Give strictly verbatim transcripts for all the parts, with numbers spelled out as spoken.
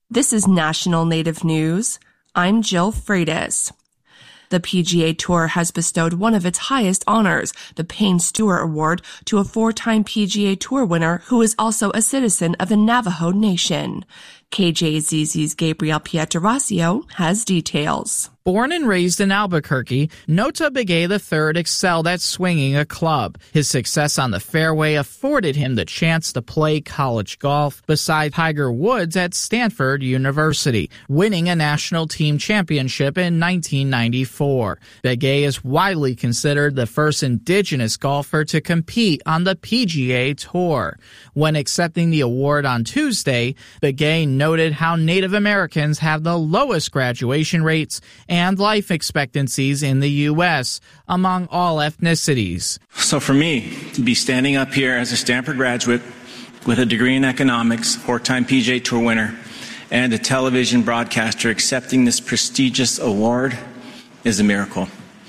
This is National Native News. I'm Jill Freitas. The P G A Tour has bestowed one of its highest honors, the Payne Stewart Award, to a four-time P G A Tour winner who is also a citizen of the Navajo Nation. K J Z Z's Gabriel Pietrasio has details. Born and raised in Albuquerque, Nota Begay the third excelled at swinging a club. His success on the fairway afforded him the chance to play college golf beside Tiger Woods at Stanford University, winning a national team championship in nineteen ninety-four. Begay is widely considered the first indigenous golfer to compete on the P G A Tour. When accepting the award on Tuesday, Begay noted how Native Americans have the lowest graduation rates and life expectancies in the U S among all ethnicities. So for me, to be standing up here as a Stanford graduate with a degree in economics, four-time P G A Tour winner, and a television broadcaster accepting this prestigious award is a miracle.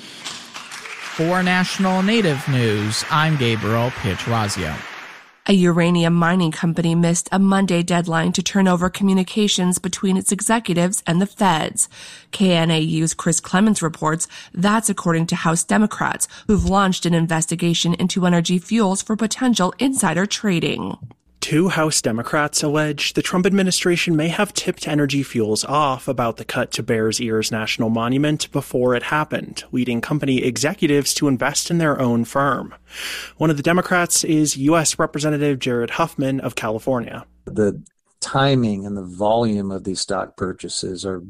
For National Native News, I'm Gabriel Pietrasio. A uranium mining company missed a Monday deadline to turn over communications between its executives and the feds. K N A U's Chris Clemens reports that's according to House Democrats, who've launched an investigation into Energy Fuels for potential insider trading. Two House Democrats allege the Trump administration may have tipped Energy Fuels off about the cut to Bears Ears National Monument before it happened, leading company executives to invest in their own firm. One of the Democrats is U S Representative Jared Huffman of California. The timing and the volume of these stock purchases are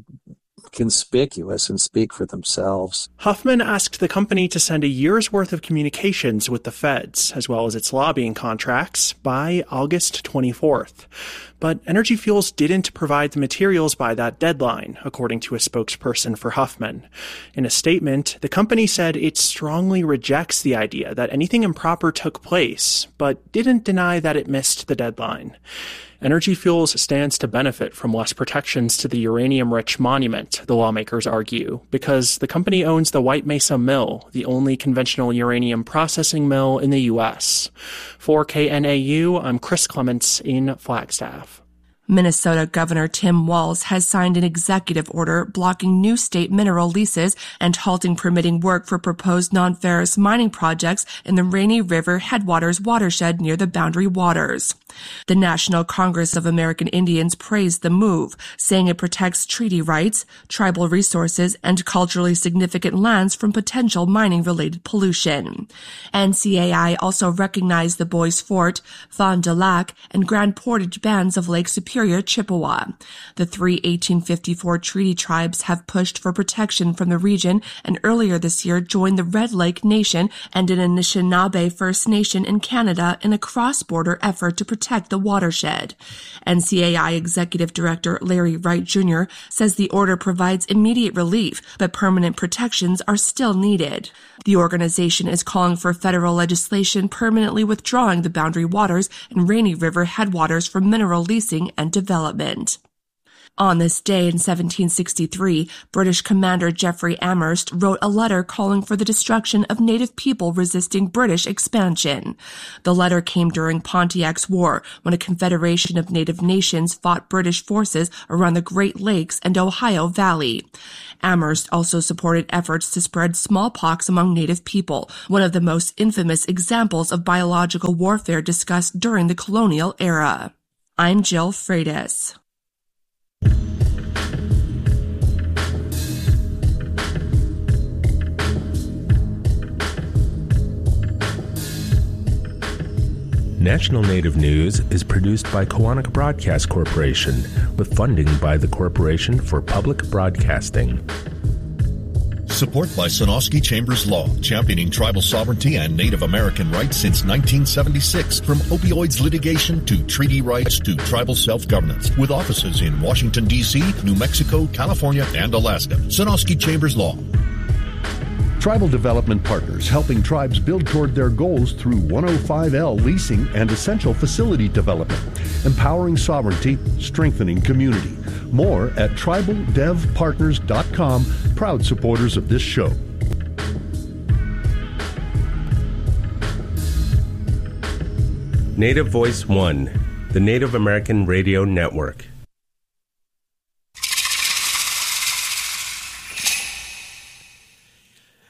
conspicuous and speak for themselves. Huffman asked the company to send a year's worth of communications with the feds, as well as its lobbying contracts, by August twenty-fourth. But Energy Fuels didn't provide the materials by that deadline, according to a spokesperson for Huffman. In a statement, the company said it strongly rejects the idea that anything improper took place, but didn't deny that it missed the deadline. Energy Fuels stands to benefit from less protections to the uranium-rich monument, the lawmakers argue, because the company owns the White Mesa Mill, the only conventional uranium processing mill in the U S. For K N A U, I'm Chris Clements in Flagstaff. Minnesota Governor Tim Walz has signed an executive order blocking new state mineral leases and halting permitting work for proposed non-ferrous mining projects in the Rainy River Headwaters watershed near the Boundary Waters. The National Congress of American Indians praised the move, saying it protects treaty rights, tribal resources, and culturally significant lands from potential mining-related pollution. N C A I also recognized the Bois Forte, Fond du Lac, and Grand Portage bands of Lake Superior, Chippewa. The three eighteen fifty-four treaty tribes have pushed for protection from the region and earlier this year joined the Red Lake Nation and an Anishinaabe First Nation in Canada in a cross-border effort to protect the watershed. N C A I Executive Director Larry Wright Junior says the order provides immediate relief, but permanent protections are still needed. The organization is calling for federal legislation permanently withdrawing the Boundary Waters and Rainy River Headwaters from mineral leasing and development. On this day in seventeen sixty-three, British Commander Geoffrey Amherst wrote a letter calling for the destruction of native people resisting British expansion. The letter came during Pontiac's War, when a confederation of native nations fought British forces around the Great Lakes and Ohio Valley. Amherst also supported efforts to spread smallpox among native people, one of the most infamous examples of biological warfare discussed during the colonial era. I'm Jill Freitas. National Native News is produced by Koahnic Broadcast Corporation with funding by the Corporation for Public Broadcasting. Support by Sonosky Chambers Law, championing tribal sovereignty and Native American rights since nineteen seventy-six. From opioids litigation to treaty rights to tribal self-governance. With offices in Washington, D C, New Mexico, California, and Alaska. Sonosky Chambers Law. Tribal Development Partners, helping tribes build toward their goals through one oh five L leasing and essential facility development. Empowering sovereignty, strengthening community. More at tribal dev partners dot com, proud supporters of this show. Native Voice One, the Native American Radio Network.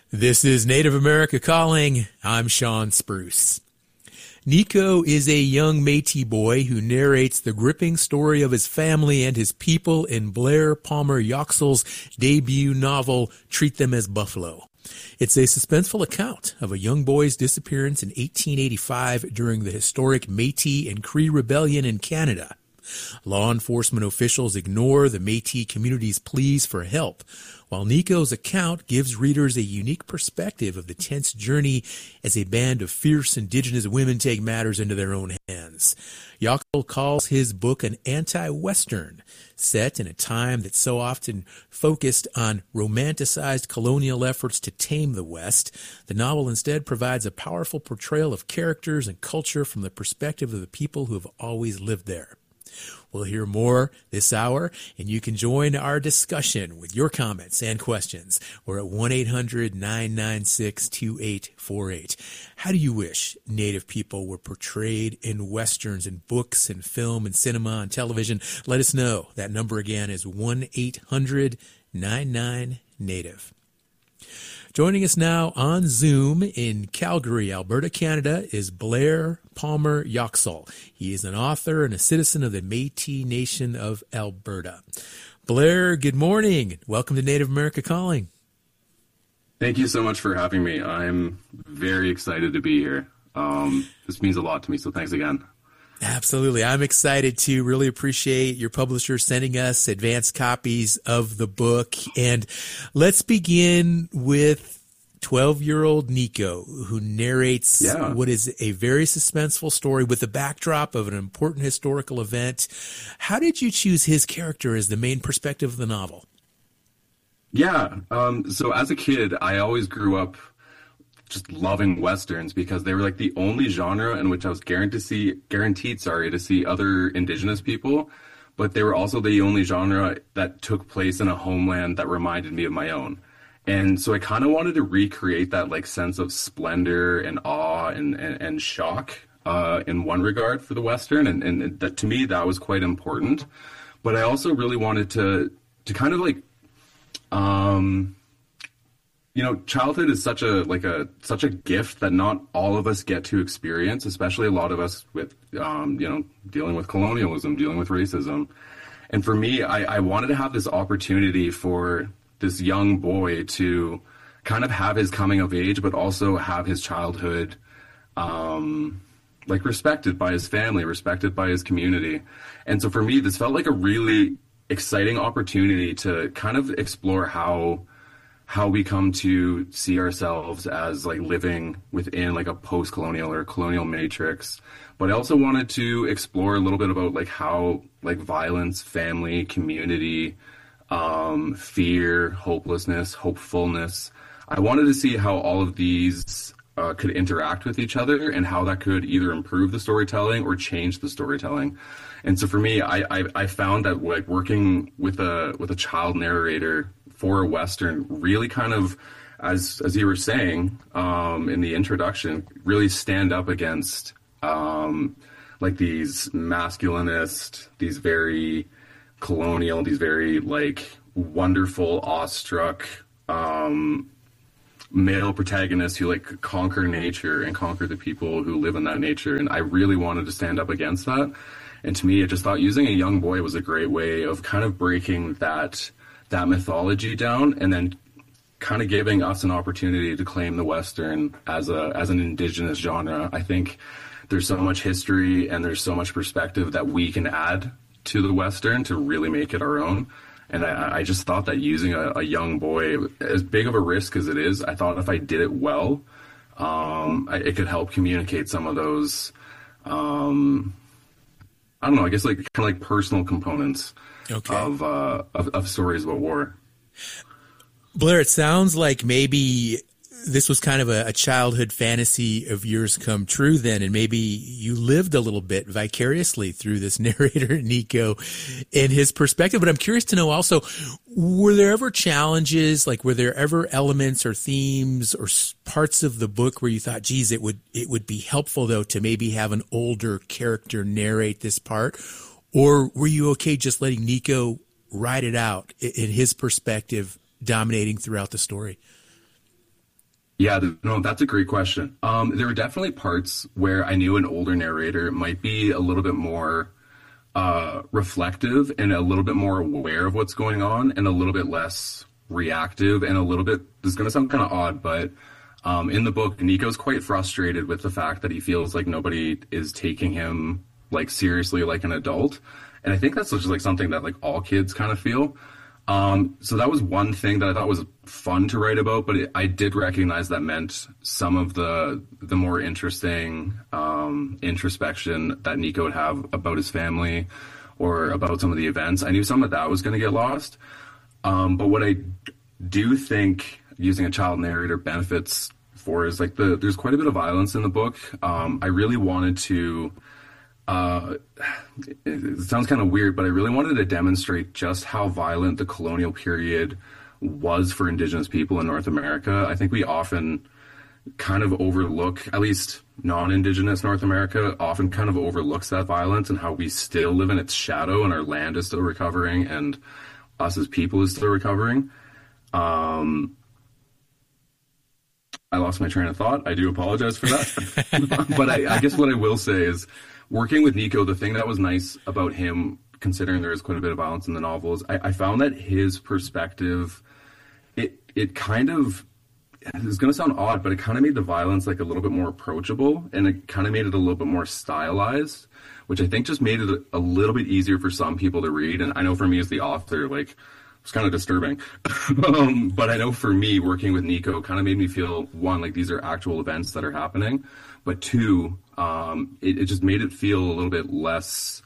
This is Native America Calling. I'm Sean Spruce. Nico is a young Métis boy who narrates the gripping story of his family and his people in Blair Palmer Yoxall's debut novel, Treat Them as Buffalo. It's a suspenseful account of a young boy's disappearance in eighteen eighty-five during the historic Métis and Cree Rebellion in Canada. Law enforcement officials ignore the Métis community's pleas for help, while Nico's account gives readers a unique perspective of the tense journey as a band of fierce Indigenous women take matters into their own hands. Yoxall calls his book an anti-Western, set in a time that so often focused on romanticized colonial efforts to tame the West. The novel instead provides a powerful portrayal of characters and culture from the perspective of the people who have always lived there. We'll hear more this hour, and you can join our discussion with your comments and questions. We're at one eight hundred nine nine six two eight four eight. How do you wish Native people were portrayed in Westerns, in books and film and cinema and television? Let us know. That number again is one eight hundred nine nine Native. Joining us now on Zoom in Calgary, Alberta, Canada, is Blair Palmer Yoxall. He is an author and a citizen of the Métis Nation of Alberta. Blair, good morning. Welcome to Native America Calling. Thank you so much for having me. I'm very excited to be here. Um, this means a lot to me, so thanks again. Absolutely. I'm excited to really appreciate your publisher sending us advanced copies of the book. And let's begin with twelve-year-old Nico, who narrates yeah. what is a very suspenseful story with the backdrop of an important historical event. How did you choose his character as the main perspective of the novel? Yeah. Um, so as a kid, I always grew up just loving Westerns because they were like the only genre in which I was guaranteed to see, guaranteed, sorry, to see other Indigenous people, but they were also the only genre that took place in a homeland that reminded me of my own. And so I kind of wanted to recreate that like sense of splendor and awe and, and, and shock uh, in one regard for the Western. And, and that, to me, that was quite important. But I also really wanted to, to kind of like, um, you know, childhood is such a like a such a gift that not all of us get to experience, especially a lot of us with, um, you know, dealing with colonialism, dealing with racism. And for me, I, I wanted to have this opportunity for this young boy to kind of have his coming of age, but also have his childhood, um, like respected by his family, respected by his community. And so for me, this felt like a really exciting opportunity to kind of explore how how we come to see ourselves as like living within like a post-colonial or colonial matrix. But I also wanted to explore a little bit about like how like violence, family, community, um, fear, hopelessness, hopefulness. I wanted to see how all of these uh, could interact with each other and how that could either improve the storytelling or change the storytelling. And so for me, I, I, I found that like working with a with a child narrator for a Western really kind of, as as you were saying um, in the introduction, really stand up against um, like these masculinist, these very colonial, these very like wonderful, awestruck um, male protagonists who like conquer nature and conquer the people who live in that nature. And I really wanted to stand up against that. And to me, I just thought using a young boy was a great way of kind of breaking that that mythology down and then kind of giving us an opportunity to claim the Western as a as an Indigenous genre. I think there's so much history and there's so much perspective that we can add to the Western to really make it our own. And I, I just thought that using a, a young boy, as big of a risk as it is, I thought if I did it well, um, I, it could help communicate some of those, um, I don't know, I guess like kind of like personal components okay. of, uh, of of stories about war. Blair, it sounds like maybe this was kind of a, a childhood fantasy of yours come true then, and maybe you lived a little bit vicariously through this narrator, Nico, and his perspective. But I'm curious to know also, were there ever challenges, like were there ever elements or themes or parts of the book where you thought, geez, it would it would be helpful, though, to maybe have an older character narrate this part? Or were you okay just letting Nico write it out in his perspective, dominating throughout the story? Yeah, no, that's a great question. Um, there were definitely parts where I knew an older narrator might be a little bit more uh, reflective and a little bit more aware of what's going on and a little bit less reactive and a little bit, this is going to sound kind of odd, but um, in the book, Nico's quite frustrated with the fact that he feels like nobody is taking him like seriously like an adult. And I think that's just like something that like all kids kind of feel. Um, so that was one thing that I thought was fun to write about, but it, I did recognize that meant some of the the more interesting um, introspection that Nico would have about his family or about some of the events. I knew some of that was going to get lost. Um, but what I do think using a child narrator benefits for is like the there's quite a bit of violence in the book. Um, I really wanted to. Uh, it sounds kind of weird, but I really wanted to demonstrate just how violent the colonial period was for Indigenous people in North America. I think we often kind of overlook, at least non-Indigenous North America, often kind of overlooks that violence and how we still live in its shadow and our land is still recovering and us as people is still recovering. Um, I lost my train of thought. I do apologize for that. But I, I guess what I will say is, working with Nico, the thing that was nice about him, considering there is quite a bit of violence in the novel, is I, I found that his perspective, it it kind of, it's going to sound odd, but it kind of made the violence like a little bit more approachable, and it kind of made it a little bit more stylized, which I think just made it a, a little bit easier for some people to read. And I know for me as the author, like, it's kind of disturbing. um, but I know for me, working with Nico kind of made me feel, one, like these are actual events that are happening, but two, um, it, it just made it feel a little bit less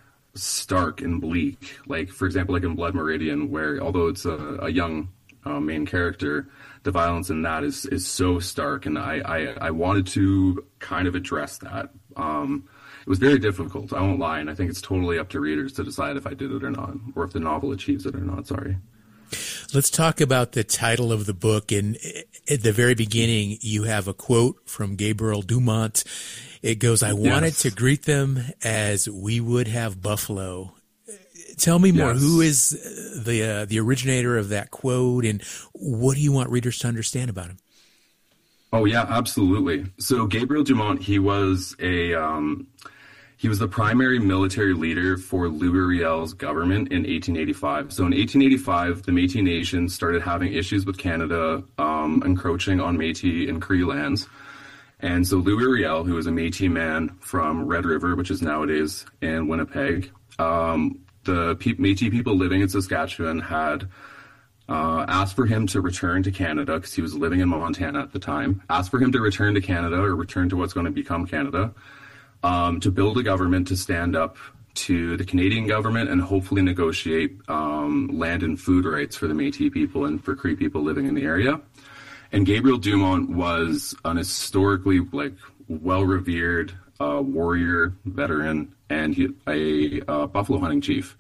stark and bleak. Like, for example, like in Blood Meridian, where although it's a, a young uh, main character, the violence in that is, is so stark. And I, I, I wanted to kind of address that. Um, it was very difficult, I won't lie, and I think it's totally up to readers to decide if I did it or not, or if the novel achieves it or not, sorry. Let's talk about the title of the book. And at the very beginning, you have a quote from Gabriel Dumont. It goes, "I wanted yes. to greet them as we would have buffalo." Tell me more. Yes. Who is the uh, the originator of that quote, and what do you want readers to understand about him? Oh, yeah, absolutely. So Gabriel Dumont, he was a um, he was the primary military leader for Louis Riel's government in eighteen eighty-five. So in eighteen eighty-five, the Métis Nation started having issues with Canada um, encroaching on Métis and Cree lands. And so Louis Riel, who was a Métis man from Red River, which is nowadays in Winnipeg, um, the P- Métis people living in Saskatchewan had uh, asked for him to return to Canada because he was living in Montana at the time, asked for him to return to Canada or return to what's going to become Canada, um, to build a government to stand up to the Canadian government and hopefully negotiate um, land and food rights for the Métis people and for Cree people living in the area. And Gabriel Dumont was an historically like well-revered uh, warrior, veteran, and he, a uh, buffalo hunting chief.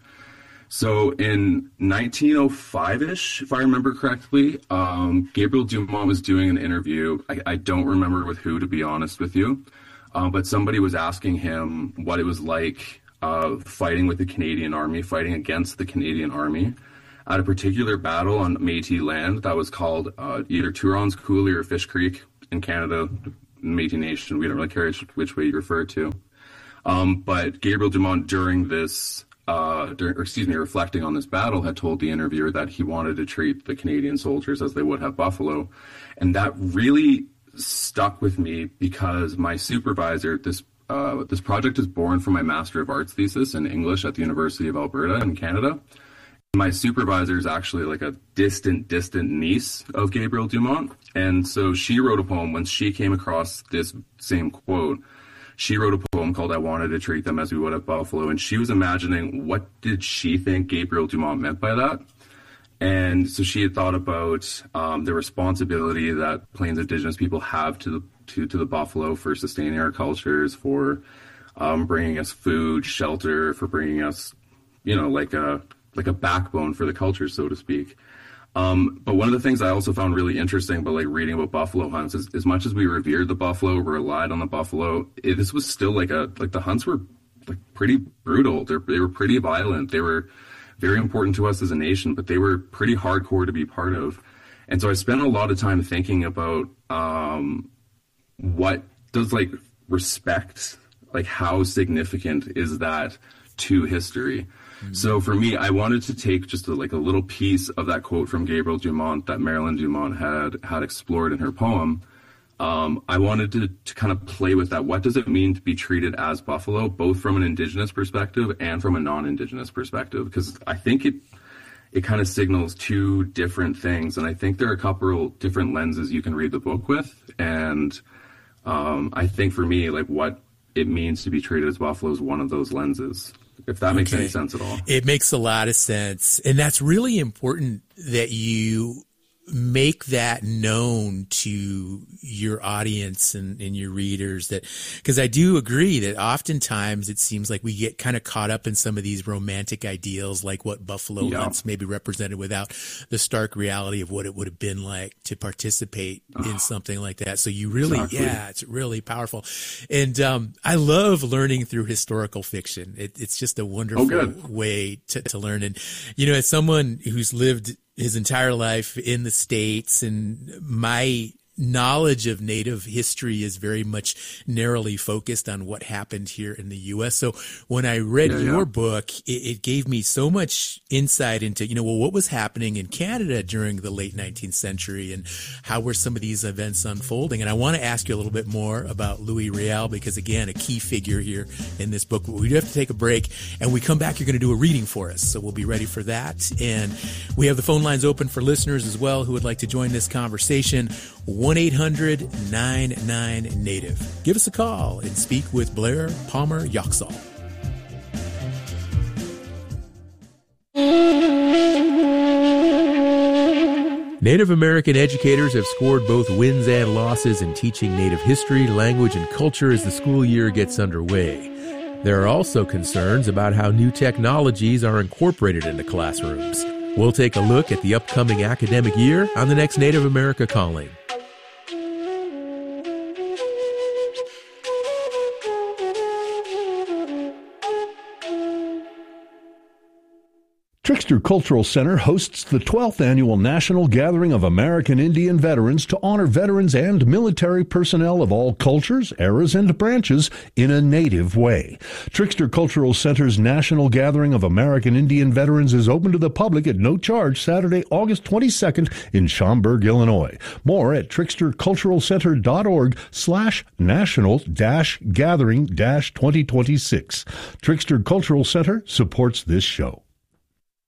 So in nineteen oh five-ish, if I remember correctly, um, Gabriel Dumont was doing an interview. I, I don't remember with who, to be honest with you, uh, but somebody was asking him what it was like uh, fighting with the Canadian Army, fighting against the Canadian Army at a particular battle on Métis land that was called uh, either Turon's Coulee or Fish Creek in Canada, Métis Nation. We don't really care which way you refer to. Um, but Gabriel Dumont, during this, uh, during, or excuse me, reflecting on this battle, had told the interviewer that he wanted to treat the Canadian soldiers as they would have buffalo. And that really stuck with me because my supervisor, this uh, this project is born from my Master of Arts thesis in English at the University of Alberta in Canada. My supervisor is actually like a distant, distant niece of Gabriel Dumont. And so she wrote a poem when she came across this same quote. She wrote a poem called "I Wanted to Treat Them as We Would have Buffalo." And she was imagining what did she think Gabriel Dumont meant by that. And so she had thought about um, the responsibility that Plains Indigenous people have to the, to, to the buffalo for sustaining our cultures, for um, bringing us food, shelter, for bringing us, you know, like a... like a backbone for the culture, so to speak. Um, but one of the things I also found really interesting about like reading about buffalo hunts is as much as we revered the buffalo, we relied on the buffalo, it, this was still like a, like the hunts were like pretty brutal. They're, they were pretty violent. They were very important to us as a nation, but they were pretty hardcore to be part of. And so I spent a lot of time thinking about um, what does like respect, like how significant is that to history? Mm-hmm. So for me, I wanted to take just a, like a little piece of that quote from Gabriel Dumont that Marilyn Dumont had had explored in her poem. Um, I wanted to, to kind of play with that. What does it mean to be treated as buffalo, both from an Indigenous perspective and from a non-Indigenous perspective? Because I think it it kind of signals two different things. And I think there are a couple different lenses you can read the book with. And um, I think for me, like what it means to be treated as buffalo is one of those lenses, if that makes okay. any sense at all. It makes a lot of sense. And that's really important that you make that known to your audience and, and your readers, that because I do agree that oftentimes it seems like we get kind of caught up in some of these romantic ideals, like what buffalo yeah. once maybe represented, without the stark reality of what it would have been like to participate oh, in something like that. So you really, exactly. yeah, it's really powerful. And um, I love learning through historical fiction. It, it's just a wonderful oh, way to, to learn. And, you know, as someone who's lived his entire life in the States, and my knowledge of Native history is very much narrowly focused on what happened here in the U S. So when I read yeah, your yeah. book, it, it gave me so much insight into, you know, well, what was happening in Canada during the late nineteenth century and how were some of these events unfolding. And I want to ask you a little bit more about Louis Riel, because again, a key figure here in this book. But we do have to take a break, and we come back, you're going to do a reading for us. So we'll be ready for that. And we have the phone lines open for listeners as well who would like to join this conversation. one eight hundred nine nine Native. Give us a call and speak with Blair Palmer Yoxall. Native American educators have scored both wins and losses in teaching Native history, language, and culture as the school year gets underway. There are also concerns about how new technologies are incorporated into classrooms. We'll take a look at the upcoming academic year on the next Native America Calling. Trickster Cultural Center hosts the twelfth Annual National Gathering of American Indian Veterans to honor veterans and military personnel of all cultures, eras, and branches in a Native way. Trickster Cultural Center's National Gathering of American Indian Veterans is open to the public at no charge Saturday, August twenty-second in Schaumburg, Illinois. More at tricksterculturalcenter.org slash national dash gathering dash 2026. Trickster Cultural Center supports this show.